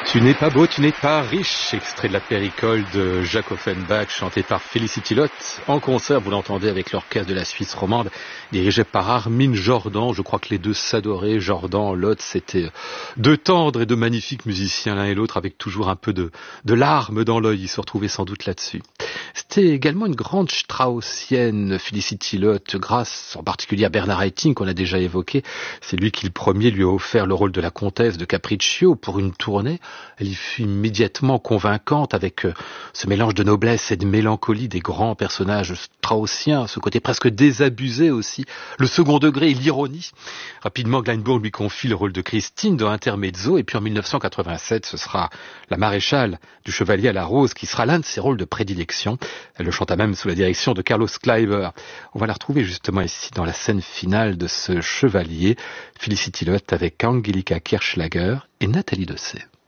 Tu n'es pas beau, tu n'es pas riche, extrait de la Péricole de Jacques Offenbach, chanté par Félicity Lotte. En concert, vous l'entendez avec l'orchestre de la Suisse romande, dirigé par Armin Jordan. Je crois que les deux s'adoraient. Jordan, Lotte, c'était deux tendres et de magnifiques musiciens l'un et l'autre, avec toujours un peu de larmes dans l'œil. Ils se retrouvaient sans doute là-dessus. C'était également une grande straussienne, Félicity Lotte, grâce en particulier à Bernard Haitink, qu'on a déjà évoqué. C'est lui qui, le premier, lui a offert le rôle de la comtesse de Capriccio pour une tournée. Elle y fut immédiatement convaincante avec ce mélange de noblesse et de mélancolie des grands personnages straussiens, ce côté presque désabusé aussi, le second degré et l'ironie. Rapidement, Glyndebourne lui confie le rôle de Christine dans Intermezzo, et puis en 1987, ce sera la maréchale du Chevalier à la Rose qui sera l'un de ses rôles de prédilection. Elle le chanta même sous la direction de Carlos Kleiber. On va la retrouver justement ici dans la scène finale de ce Chevalier, Félicity Lotte avec Angelika Kirchschlager et Nathalie Dessay.